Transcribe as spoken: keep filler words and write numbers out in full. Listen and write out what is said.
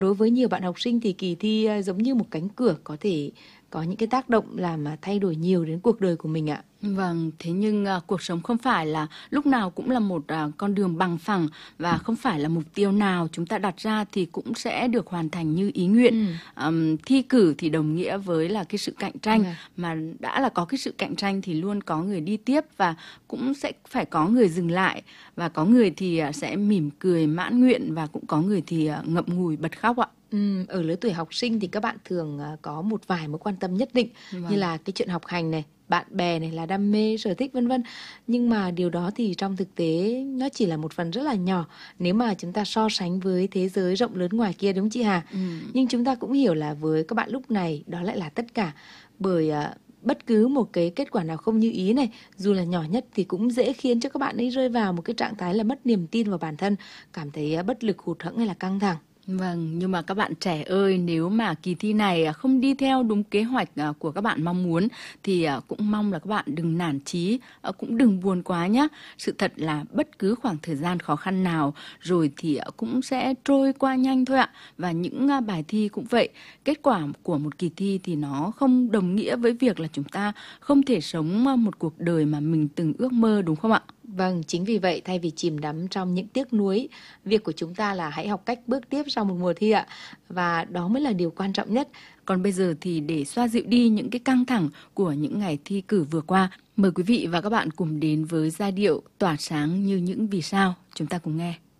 Đối với nhiều bạn học sinh thì kỳ thi à, giống như một cánh cửa có thể có những cái tác động làm à, thay đổi nhiều đến cuộc đời của mình ạ. Vâng, thế nhưng à, cuộc sống không phải là lúc nào cũng là một à, con đường bằng phẳng, và không phải là mục tiêu nào chúng ta đặt ra thì cũng sẽ được hoàn thành như ý nguyện. Ừ. Ờm, thi cử thì đồng nghĩa với là cái sự cạnh tranh, Vâng. mà đã là có cái sự cạnh tranh thì luôn có người đi tiếp và cũng sẽ phải có người dừng lại, và có người thì à, sẽ mỉm cười mãn nguyện, và cũng có người thì à, ngậm ngùi bật khóc ạ. Ừm, ở lứa tuổi học sinh thì các bạn thường à, có một vài mối quan tâm nhất định, như Vâng. là cái chuyện học hành này, bạn bè này, là đam mê, sở thích vân vân. Nhưng mà điều đó thì trong thực tế nó chỉ là một phần rất là nhỏ nếu mà chúng ta so sánh với thế giới rộng lớn ngoài kia, đúng không chị Hà? Ừm. Nhưng chúng ta cũng hiểu là với các bạn lúc này đó lại là tất cả, bởi à, bất cứ một cái kết quả nào không như ý này, dù là nhỏ nhất thì cũng dễ khiến cho các bạn ấy rơi vào một cái trạng thái là mất niềm tin vào bản thân, cảm thấy à, bất lực, hụt hẫng hay là căng thẳng. Vâng, nhưng mà các bạn trẻ ơi, nếu mà kỳ thi này à, không đi theo đúng kế hoạch à, của các bạn mong muốn thì à, cũng mong là các bạn đừng nản chí, à, cũng đừng buồn quá nhé. Sự thật là bất cứ khoảng thời gian khó khăn nào rồi thì à, cũng sẽ trôi qua nhanh thôi ạ. Và những à, bài thi cũng vậy. Kết quả của một kỳ thi thì nó không đồng nghĩa với việc là chúng ta không thể sống à, một cuộc đời mà mình từng ước mơ, đúng không ạ? Vâng, chính vì vậy thay vì chìm đắm trong những tiếc nuối, việc của chúng ta là hãy học cách bước tiếp sau một mùa thi ạ. Và đó mới là điều quan trọng nhất. Còn bây giờ thì để xoa dịu đi những cái căng thẳng của những ngày thi cử vừa qua, mời quý vị và các bạn cùng đến với giai điệu tỏa sáng như những vì sao. Chúng ta cùng nghe.